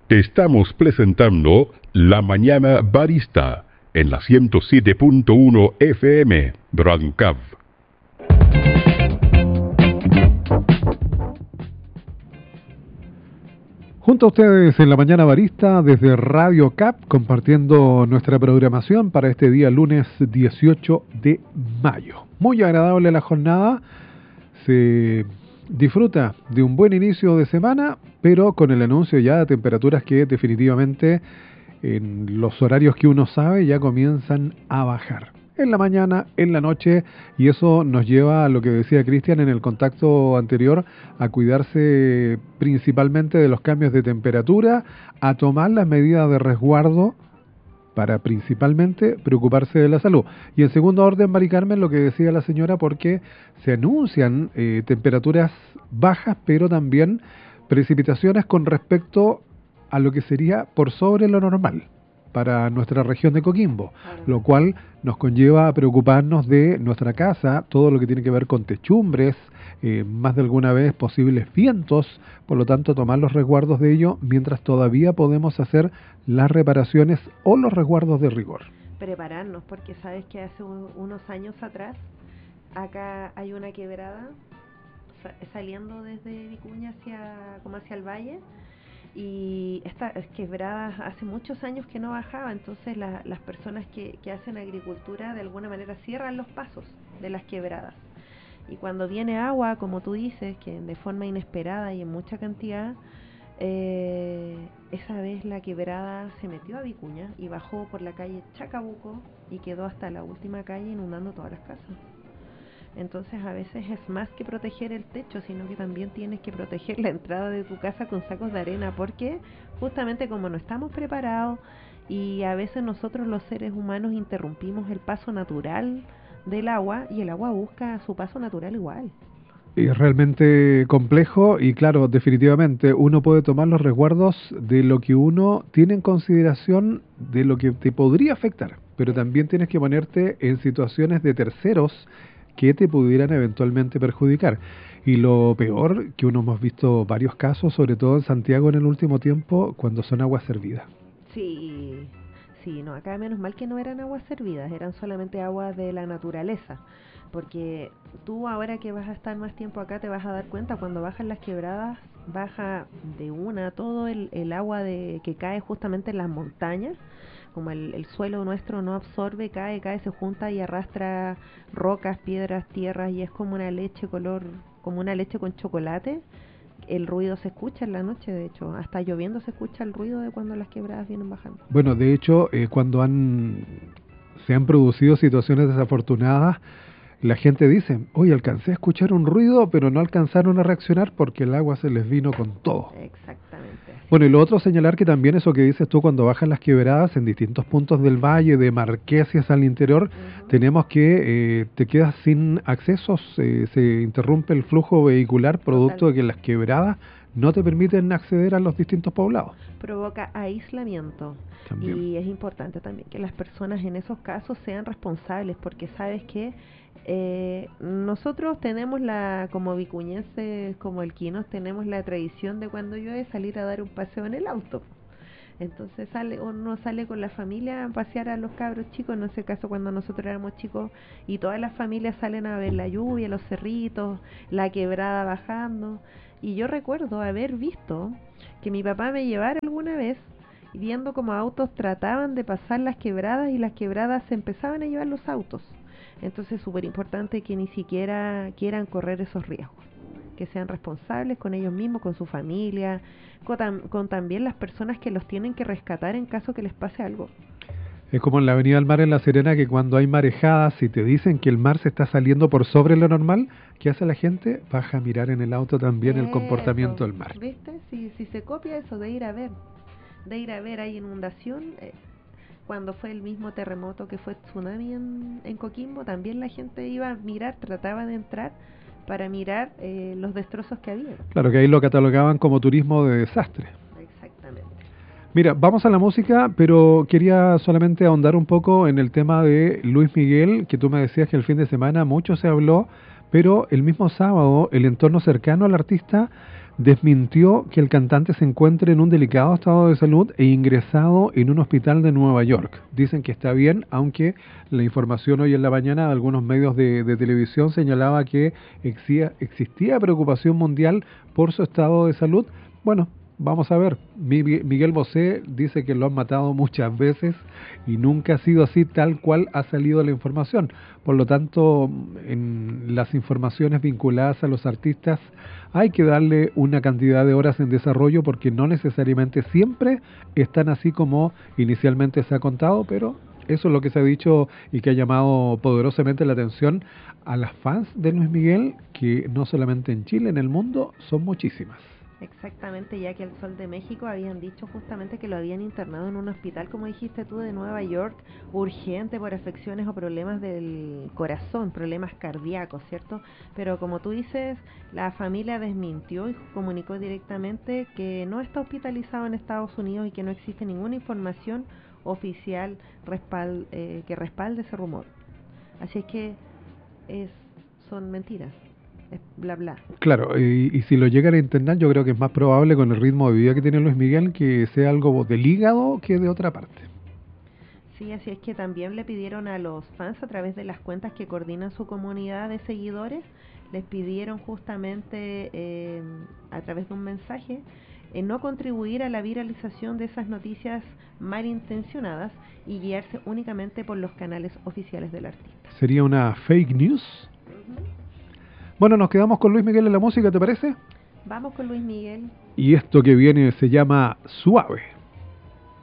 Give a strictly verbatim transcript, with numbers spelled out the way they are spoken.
Te estamos presentando La Mañana Barista en la ciento siete punto uno F M Brancab. Junto a ustedes en La Mañana Barista desde Radio C A P, compartiendo nuestra programación para este día lunes dieciocho de mayo. Muy agradable la jornada, se disfruta de un buen inicio de semana, pero con el anuncio ya de temperaturas que definitivamente en los horarios que uno sabe ya comienzan a bajar. En la mañana, en la noche, y eso nos lleva a lo que decía Cristian en el contacto anterior, a cuidarse principalmente de los cambios de temperatura, a tomar las medidas de resguardo para principalmente preocuparse de la salud. Y en segundo orden, Mari Carmen, lo que decía la señora, porque se anuncian eh, temperaturas bajas, pero también precipitaciones con respecto a lo que sería por sobre lo normal para nuestra región de Coquimbo, lo cual nos conlleva a preocuparnos de nuestra casa, todo lo que tiene que ver con techumbres, eh, más de alguna vez posibles vientos, por lo tanto tomar los resguardos de ello mientras todavía podemos hacer las reparaciones o los resguardos de rigor. Prepararnos, porque sabes que hace un, unos años atrás, acá hay una quebrada sa- saliendo desde Vicuña hacia, como hacia el valle, y esta quebrada hace muchos años que no bajaba, entonces la, las personas que, que hacen agricultura de alguna manera cierran los pasos de las quebradas, y cuando viene agua, como tú dices, que de forma inesperada y en mucha cantidad, eh, esa vez la quebrada se metió a Vicuña y bajó por la calle Chacabuco y quedó hasta la última calle inundando todas las casas. Entonces a veces es más que proteger el techo, sino que también tienes que proteger la entrada de tu casa con sacos de arena, porque justamente como no estamos preparados y a veces nosotros los seres humanos interrumpimos el paso natural del agua, y el agua busca su paso natural igual. Es realmente complejo y claro, definitivamente uno puede tomar los resguardos de lo que uno tiene en consideración de lo que te podría afectar, pero también tienes que ponerte en situaciones de terceros que te pudieran eventualmente perjudicar. Y lo peor, que uno hemos visto varios casos, sobre todo en Santiago en el último tiempo, cuando son aguas servidas. Sí, sí, no, acá menos mal que no eran aguas servidas, eran solamente aguas de la naturaleza, porque tú ahora que vas a estar más tiempo acá te vas a dar cuenta, cuando bajan las quebradas, baja de una todo el, el agua de que cae justamente en las montañas. Como el, el suelo nuestro no absorbe, cae, cae, se junta y arrastra rocas, piedras, tierras, y es como una leche color, como una leche con chocolate. El ruido se escucha en la noche, de hecho, hasta lloviendo se escucha el ruido de cuando las quebradas vienen bajando. Bueno, de hecho, eh, cuando han se han producido situaciones desafortunadas, la gente dice, oye, alcancé a escuchar un ruido, pero no alcanzaron a reaccionar porque el agua se les vino con todo. Exactamente. Bueno, y lo otro, señalar que también eso que dices tú, cuando bajan las quebradas en distintos puntos del valle, de Marquesias al interior, uh-huh. tenemos que eh, te quedas sin accesos, eh, se interrumpe el flujo vehicular producto Total. de que las quebradas no te permiten acceder a los distintos poblados. Provoca aislamiento. También. Y es importante también que las personas en esos casos sean responsables, porque sabes que eh, nosotros tenemos la, como vicuñenses, como elquinos, tenemos la tradición de cuando llueve salir a dar un paseo en el auto. Entonces sale, uno sale con la familia a pasear a los cabros chicos, en ese caso cuando nosotros éramos chicos, y todas las familias salen a ver la lluvia, los cerritos, la quebrada bajando. Y yo recuerdo haber visto que mi papá me llevara alguna vez viendo cómo autos trataban de pasar las quebradas y las quebradas se empezaban a llevar los autos. Entonces es súper importante que ni siquiera quieran correr esos riesgos, que sean responsables con ellos mismos, con su familia, con, tam- con también las personas que los tienen que rescatar en caso que les pase algo. Es como en la Avenida del Mar en La Serena, que cuando hay marejadas, si te dicen que el mar se está saliendo por sobre lo normal, ¿qué hace la gente? Baja a mirar en el auto también eso, el comportamiento del mar. ¿Viste? Si, si se copia eso de ir a ver, de ir a ver, hay inundación. Eh, cuando fue el mismo terremoto que fue tsunami en, en Coquimbo, también la gente iba a mirar, trataba de entrar para mirar eh, los destrozos que había. Claro, que ahí lo catalogaban como turismo de desastre. Exactamente. Mira, vamos a la música, pero quería solamente ahondar un poco en el tema de Luis Miguel, que tú me decías que el fin de semana mucho se habló, pero el mismo sábado el entorno cercano al artista desmintió que el cantante se encuentre en un delicado estado de salud e ingresado en un hospital de Nueva York. Dicen que está bien, aunque la información hoy en la mañana de algunos medios de, de televisión señalaba que existía, existía preocupación mundial por su estado de salud. Bueno, vamos a ver. Miguel Bosé dice que lo han matado muchas veces y nunca ha sido así tal cual ha salido la información. Por lo tanto, en las informaciones vinculadas a los artistas hay que darle una cantidad de horas en desarrollo porque no necesariamente siempre están así como inicialmente se ha contado, pero eso es lo que se ha dicho y que ha llamado poderosamente la atención a las fans de Luis Miguel, que no solamente en Chile, en el mundo, son muchísimas. Exactamente, ya que el Sol de México habían dicho justamente que lo habían internado en un hospital, como dijiste tú, de Nueva York, urgente por afecciones o problemas del corazón, problemas cardíacos, ¿cierto? Pero como tú dices, la familia desmintió y comunicó directamente que no está hospitalizado en Estados Unidos y que no existe ninguna información oficial respal, eh, que respalde ese rumor. Así es que es, son mentiras. Bla bla. Claro, y, y si lo llegan a internar, yo creo que es más probable con el ritmo de vida que tiene Luis Miguel que sea algo del hígado que de otra parte. Sí, así es que también le pidieron a los fans a través de las cuentas que coordinan su comunidad de seguidores, les pidieron justamente eh, a través de un mensaje eh, no contribuir a la viralización de esas noticias malintencionadas y guiarse únicamente por los canales oficiales del artista. ¿Sería una fake news? Uh-huh. Bueno, nos quedamos con Luis Miguel en la música, ¿te parece? Vamos con Luis Miguel. Y esto que viene se llama Suave.